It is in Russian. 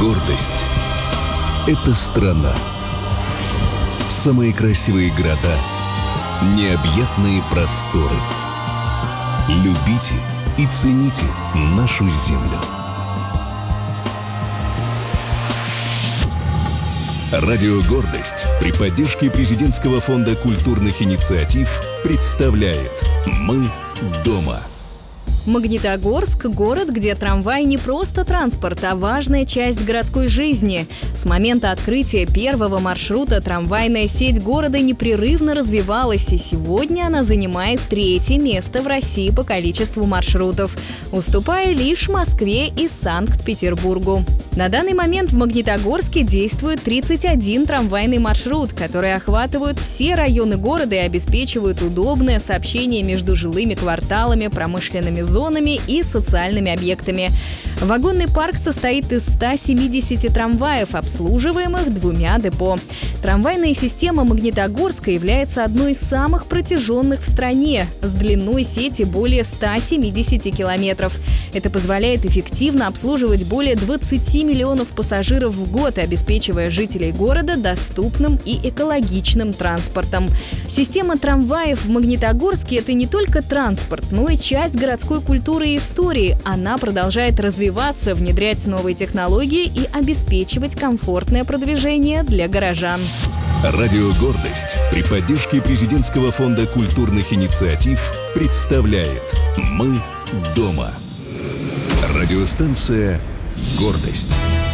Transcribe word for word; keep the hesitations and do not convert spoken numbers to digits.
Гордость – это страна. Самые красивые города, необъятные просторы. Любите и цените нашу землю. Радио «Гордость» при поддержке Президентского фонда культурных инициатив представляет «Мы дома». Магнитогорск – город, где трамвай не просто транспорт, а важная часть городской жизни. С момента открытия первого маршрута трамвайная сеть города непрерывно развивалась, и сегодня она занимает третье место в России по количеству маршрутов, уступая лишь Москве и Санкт-Петербургу. На данный момент в Магнитогорске действует тридцать один трамвайный маршрут, которые охватывают все районы города и обеспечивают удобное сообщение между жилыми кварталами, промышленными зонами и социальными объектами. Вагонный парк состоит из ста семидесяти трамваев, обслуживаемых двумя депо. Трамвайная система Магнитогорска является одной из самых протяженных в стране, с длиной сети более ста семидесяти километров. Это позволяет эффективно обслуживать более двадцати миллионов пассажиров в год, обеспечивая жителей города доступным и экологичным транспортом. Система трамваев в Магнитогорске – это не только транспорт, но и часть городской культуры и истории. Она продолжает развиваться, внедрять новые технологии и обеспечивать комфортное продвижение для горожан. Радио «Гордость» при поддержке Президентского фонда культурных инициатив представляет «Мы дома». Радиостанция «Гордость».